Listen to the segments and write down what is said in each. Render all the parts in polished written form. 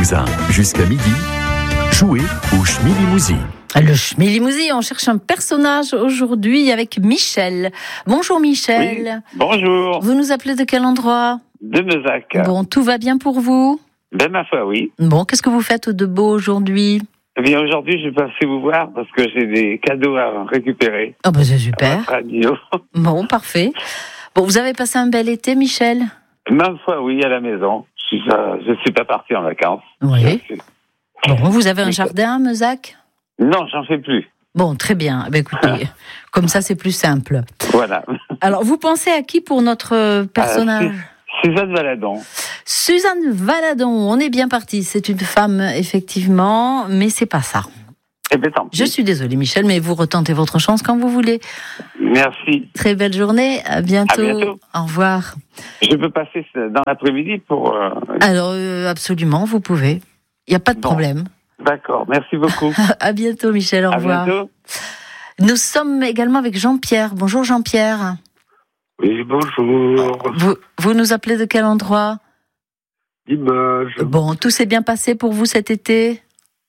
Limousin. Jusqu'à midi, jouez au Schmilimousi. Le Schmilimousi, on cherche un personnage aujourd'hui avec Michel. Bonjour Michel. Oui, bonjour. Vous nous appelez de quel endroit ? De Meuzac. Bon, tout va bien pour vous ? Ben ma foi, oui. Bon, qu'est-ce que vous faites de beau aujourd'hui ? Eh bien, aujourd'hui, je vais passer vous voir parce que j'ai des cadeaux à récupérer. Oh ben c'est super. À votre radio. Bon, parfait. Bon, vous avez passé un bel été, Michel ? Ma foi, oui, à la maison. Je suis pas parti en vacances. Oui. Bon, vous avez un jardin à Meuzac ? Non, j'en fais plus. Bon, très bien. Ben, écoutez, comme ça, c'est plus simple. Voilà. Alors, vous pensez à qui pour notre personnage ? Suzanne Valadon. Suzanne Valadon, on est bien parti. C'est une femme, effectivement, mais c'est pas ça. Eh bien, tant pis. Je suis désolée, Michel, mais vous retentez votre chance quand vous voulez. Merci. Très belle journée. À bientôt. À bientôt. Au revoir. Je peux passer dans l'après-midi pour... Alors, absolument, vous pouvez. Il n'y a pas de problème. D'accord, merci beaucoup. À bientôt, Michel. Au revoir. À bientôt. Nous sommes également avec Jean-Pierre. Bonjour, Jean-Pierre. Oui, bonjour. Vous nous appelez de quel endroit ? Limoges. Bon, tout s'est bien passé pour vous cet été ?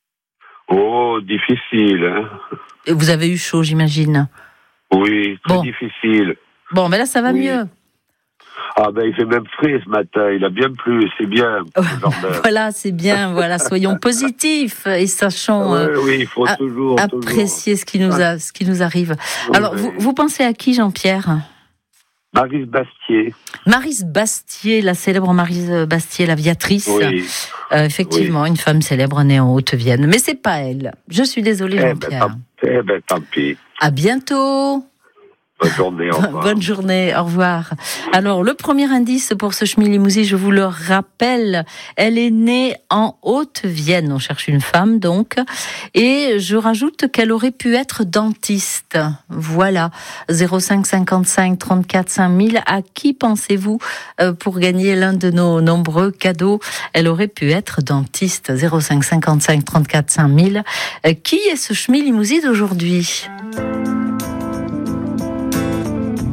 Oh, difficile, hein. Et vous avez eu chaud, j'imagine. Oui, très difficile. Bon, mais là, ça va mieux. Ah ben, il fait même frais ce matin. Il a bien plu, c'est bien. Voilà, c'est bien. Voilà, soyons positifs et sachons oui, il faut toujours apprécier ce qui nous arrive. Alors, vous pensez à qui, Jean-Pierre ? Maryse Bastier. Maryse Bastier, la célèbre Maryse Bastier, l'aviatrice. Oui. Effectivement, une femme célèbre née en Haute-Vienne. Mais c'est pas elle. Je suis désolée, Jean-Pierre. Tant pis. À bientôt. Bonne journée, au revoir. Bonne journée, au revoir. Alors, le premier indice pour ce Schmilimousi, je vous le rappelle, elle est née en Haute-Vienne. On cherche une femme, donc. Et je rajoute qu'elle aurait pu être dentiste. Voilà. 05 55 34 5000. À qui pensez-vous pour gagner l'un de nos nombreux cadeaux ? Elle aurait pu être dentiste. 05 55 34 5000. Qui est ce Schmilimousi d'aujourd'hui ?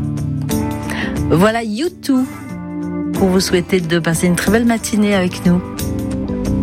Voilà U2 pour vous souhaiter de passer une très belle matinée avec nous.